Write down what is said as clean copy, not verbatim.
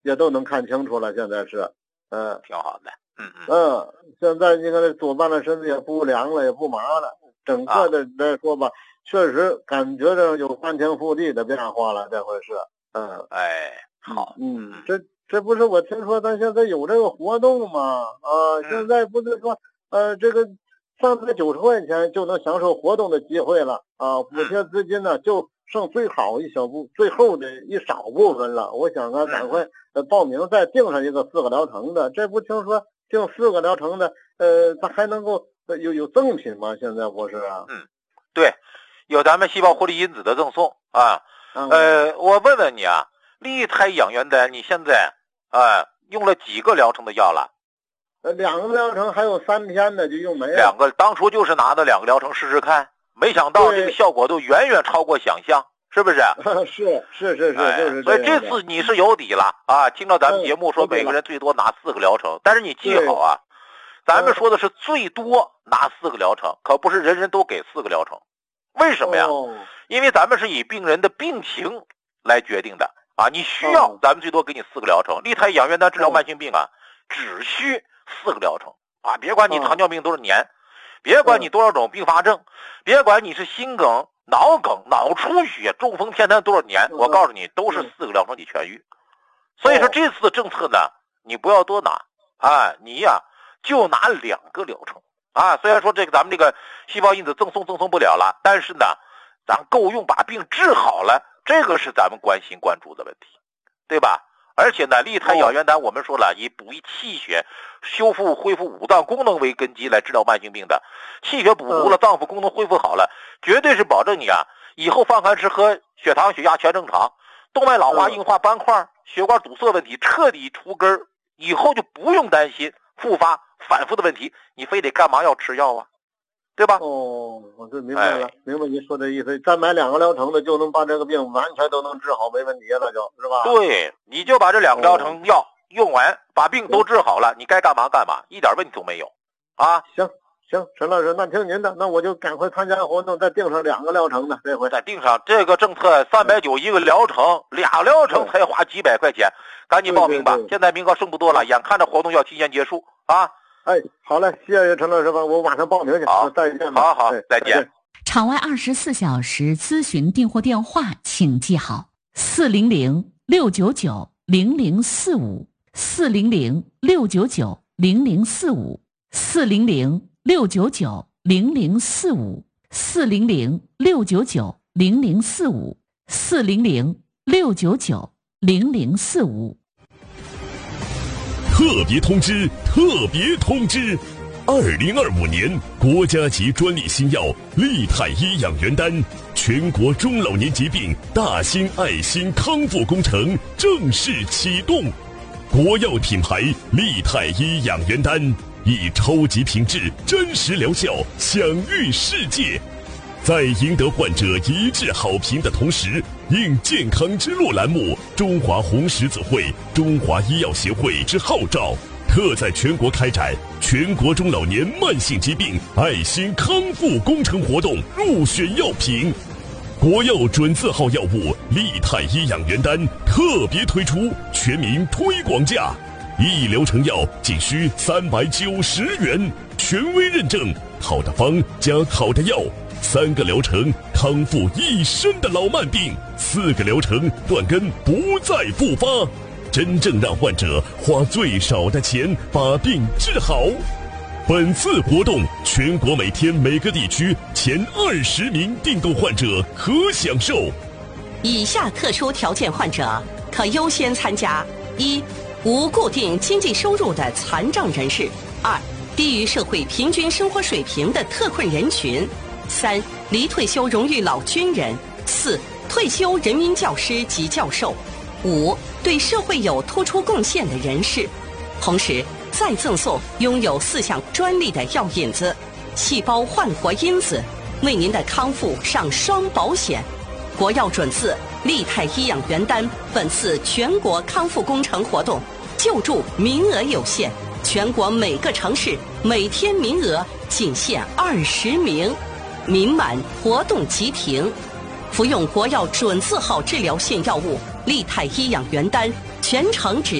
也都能看清楚了。现在是， 挺好的， 现在你看左半的身子也不凉了，也不麻了，整个的来说吧，确实感觉着有翻天覆地的变化了，这回是， 好， 这不是我听说咱现在有这个活动吗？现在不是说，这个390块钱就能享受活动的机会了啊，补贴资金呢就剩最后的一少部分了。我想赶快报名再订上一个4个疗程的，这不听说订4个疗程的，它还能够有赠品吗？现在不是啊？ 对，有咱们细胞活力因子的赠送啊。我问问你啊，立泰养元丹你现在用了几个疗程的药了 ？2个疗程还有3天的就用没了。 2个，当初就是拿的2个疗程试试看，没想到这个效果都远远超过想象，是不是？ 是，就是所以这次你是有底了啊！听到咱们节目说每个人最多拿4个疗程，但是你记好啊，咱们说的是最多拿4个疗程，可不是人人都给4个疗程。为什么呀？因为咱们是以病人的病情来决定的啊！你需要咱们最多给你4个疗程。立泰养元丹治疗慢性病啊，只需4个疗程啊！别管你糖尿病多少年，别管你多少种并发症，别管你是心梗、脑梗、脑出血、中风、偏瘫多少年，我告诉你，都是4个疗程你痊愈。所以说这次的政策呢，你不要多拿你呀就拿2个疗程啊。虽然说这个咱们这个细胞因子赠送不了了，但是呢，咱够用把病治好了，这个是咱们关心关注的问题，对吧？而且呢，立泰养元丹我们说了，以补益气血、修复恢复五脏功能为根基来治疗慢性病的，气血补足了，脏腑功能恢复好了，绝对是保证你以后饭后吃喝，血糖血压全正常，动脉老化、硬化斑块、血管堵塞问题彻底除根，以后就不用担心复发反复的问题，你非得干嘛要吃药啊？对吧？ 我就明白了，明白您说的意思。再买2个疗程的，就能把这个病完全都能治好，没问题了，就是吧？ 对，你就把这2个疗程药用完，把病都治好了，你该干嘛干嘛，一点问题都没有啊。 行，陈老师，那听您的，那我就赶快参加活动，再订上2个疗程的，这回再订上这个政策390一个疗程，2疗程才花几百块钱，赶紧报名吧！现在名额剩不多了，眼看着活动要提前结束啊。 好嘞，谢谢陈老师吧，我马上报名去。 好， 再见吧。 好，再见。 场外24小时咨询订货电话，请记好400-699-0045，400-699-0045，400-699-0045。 特别通知！2025年国家级专利新药立泰医养元丹全国中老年疾病大型爱心康复工程正式启动。国药品牌立泰医养元丹以超级品质、真实疗效享誉世界。在赢得患者一致好评的同时，应健康之路栏目中华红十字会、中华医药协会之号召，特在全国开展全国中老年慢性疾病爱心康复工程活动入选药品。国药准字号药物立泰医养元丹特别推出全民推广价，1疗程药仅需390元，权威认证，好的方加好的药，3个疗程康复一身的老慢病，4个疗程断根不再复发，真正让患者花最少的钱把病治好。本次活动全国每天每个地区前20名订购患者可享受。 以下特殊条件患者可优先参加：1、无固定经济收入的残障人士；2、低于社会平均生活水平的特困人群；3、离退休荣誉老军人；4、退休人民教师及教授； 5、对社会有突出贡献的人士。同时再赠送拥有4项专利的药引子、细胞焕活因子，为您的康复上双保险。国药准字立泰医养元丹本次全国康复工程活动救助名额有限，全国每个城市每天名额仅限20名，名满活动即停。服用国药准字号治疗性药物立泰医养元丹， 全程只